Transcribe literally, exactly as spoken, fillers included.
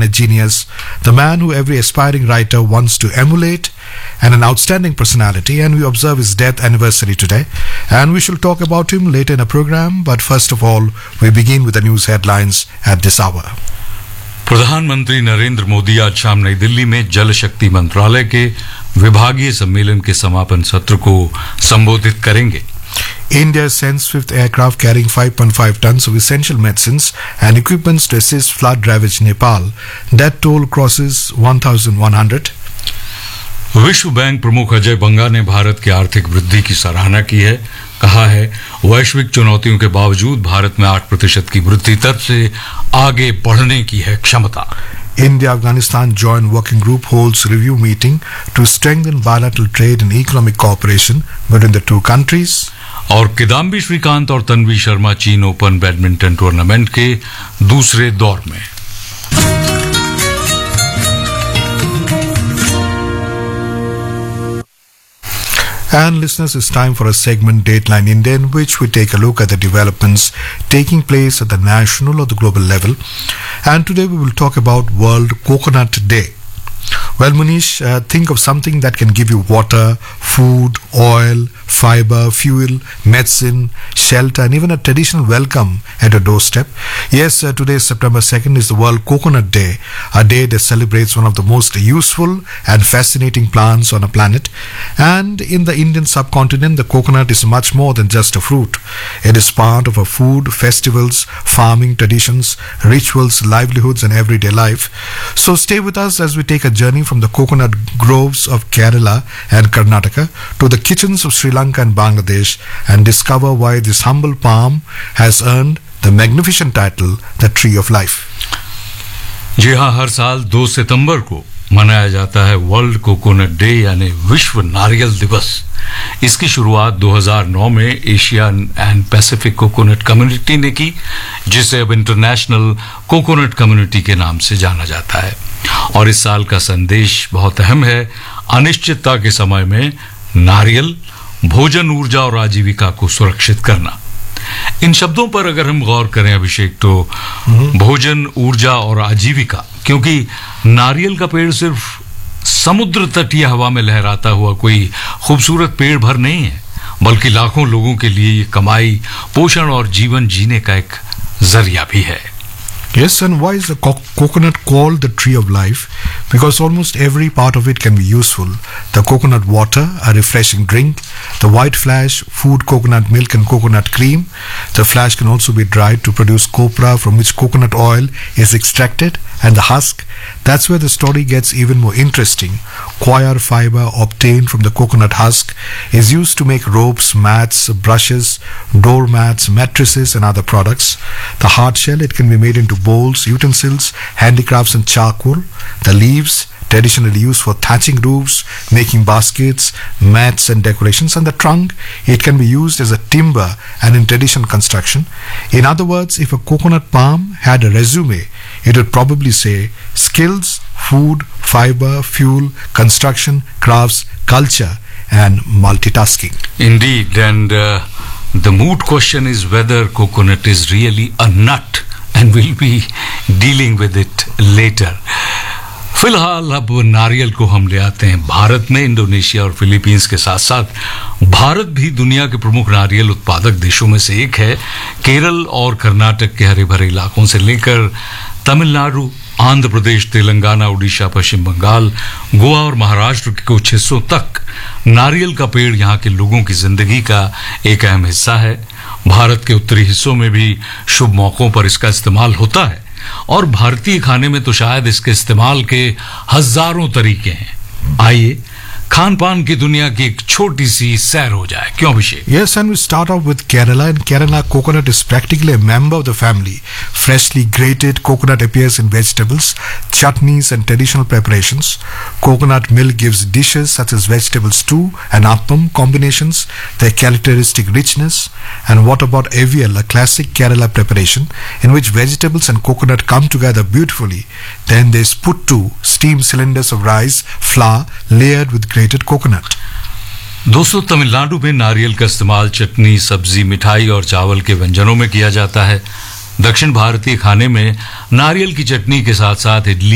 a genius, the man who every aspiring writer wants to emulate, and an outstanding personality. And we observe his death anniversary today, and we shall talk about him later in the program. But first of all, we begin with the news headlines at this hour. प्रधानमंत्री नरेंद्र मोदी आज शाम नई दिल्ली में जल शक्ति मंत्रालय के विभागीय सम्मेलन के समापन सत्र को संबोधित करेंगे. India sends fifth aircraft carrying five point five tons of essential medicines and equipments to assist flood-ravaged Nepal. That toll crosses one thousand one hundred. विश्व बैंक प्रमुख अजय बंगा ने भारत की आर्थिक वृद्धि की सराहना की है. कहा है, वैश्विक चुनौतियों के बावजूद भारत में आठ प्रतिशत की वृद्धि दर से आगे बढ़ने की है क्षमता. India-Afghanistan Joint Working Group holds review meeting to strengthen bilateral trade and economic cooperation between the two countries. और किदाम्बी श्रीकांत और तन्वी शर्मा चीन ओपन बैडमिंटन टूर्नामेंट के दूसरे दौर में. And listeners, it's time for a segment Dateline India, in which we take a look at the developments taking place at the national or the global level. And today we will talk about World Coconut Day. Well, Munish, uh, think of something that can give you water, food, oil, fiber, fuel, medicine, shelter, and even a traditional welcome at your doorstep. Yes, uh, today, September second, is the World Coconut Day, a day that celebrates one of the most useful and fascinating plants on a planet. And in the Indian subcontinent, the coconut is much more than just a fruit. It is part of our food, festivals, farming traditions, rituals, livelihoods, and everyday life. So stay with us as we take a journey from the coconut groves of Kerala and Karnataka to the kitchens of Sri Lanka and Bangladesh, and discover why this humble palm has earned the magnificent title, the Tree of Life. जी हाँ, हर साल दो सितंबर को मनाया जाता है world coconut day यानी विश्व नारियल दिवस. इसकी शुरुआत दो हज़ार नौ में Asian and Pacific coconut community ने की, जिसे अब इंटरनेशनल कोकोनट कम्युनिटी के नाम से जाना जाता है. और इस साल का संदेश बहुत अहम है. अनिश्चितता के समय में नारियल, भोजन, ऊर्जा और आजीविका को सुरक्षित करना. इन शब्दों पर अगर हम गौर करें अभिषेक, तो भोजन, ऊर्जा और आजीविका, क्योंकि नारियल का पेड़ सिर्फ समुद्र तटीय हवा में लहराता हुआ कोई खूबसूरत पेड़ भर नहीं है, बल्कि लाखों लोगों के लिए ये कमाई, पोषण और जीवन जीने का एक जरिया भी है. Yes, and why is the co- coconut called the tree of life? Because almost every part of it can be useful. The coconut water, a refreshing drink. The white flash, food, coconut milk and coconut cream. The flash can also be dried to produce copra, from which coconut oil is extracted. And the husk, that's where the story gets even more interesting. Coir fiber obtained from the coconut husk is used to make ropes, mats, brushes, door mats, mattresses and other products. The hard shell, it can be made into bowls, utensils, handicrafts and charcoal. The leaves, traditionally used for thatching roofs, making baskets, mats and decorations. And the trunk, it can be used as a timber and in traditional construction. In other words, if a coconut palm had a resume, it would probably say skills, food, fiber, fuel, construction, crafts, culture and multitasking. Indeed, and uh, the moot question is whether coconut is really a nut, and we'll be dealing with it later. फिलहाल अब नारियल को हम ले आते हैं भारत में. Indonesia और फिलीपींस के साथ साथ भारत भी दुनिया के प्रमुख नारियल उत्पादक देशों में से एक है. केरल और कर्नाटक के हरे भरे इलाकों से लेकर तमिलनाडु, आंध्र प्रदेश, तेलंगाना, उड़ीसा, पश्चिम बंगाल, गोवा और महाराष्ट्र के कुछ हिस्सों तक नारियल का पेड़ यहाँ के लोगों की जिंदगी का एक अहम हिस्सा है. भारत के उत्तरी हिस्सों में भी शुभ मौकों पर इसका इस्तेमाल होता है, और भारतीय खाने में तो शायद इसके इस्तेमाल के हजारों तरीके हैं. आइए खान पान की दुनिया की एक छोटी सी सैर हो जाए, क्यों अभिषेक? Yes, and we start off with Kerala. In Kerala, coconut is practically a member of the family. Freshly grated coconut appears in vegetables, chutneys and traditional preparations. Coconut milk gives dishes such as vegetable stew and appam combinations their characteristic richness. And what about avial, a classic Kerala preparation in which vegetables and coconut come together beautifully. Then there's puttu, steam cylinders of rice flour layered with grated coconut. दोस्तों, तमिलनाडु में नारियल का इस्तेमाल चटनी, सब्जी, मिठाई और चावल के व्यंजनों में किया जाता है. दक्षिण भारतीय खाने में नारियल की चटनी के साथ साथ इडली,